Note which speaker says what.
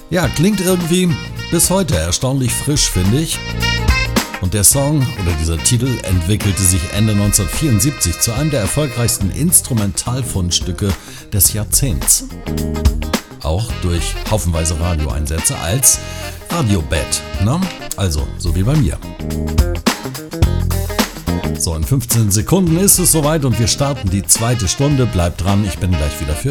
Speaker 1: Ja, klingt irgendwie bis heute erstaunlich frisch, finde ich. Und der Song oder dieser Titel entwickelte sich Ende 1974 zu einem der erfolgreichsten Instrumentalfundstücke des Jahrzehnts. Auch durch haufenweise Radioeinsätze als Radiobett, ne? Also, so wie bei mir. So, in 15 Sekunden ist es soweit und wir starten die zweite Stunde. Bleibt dran, ich bin gleich wieder für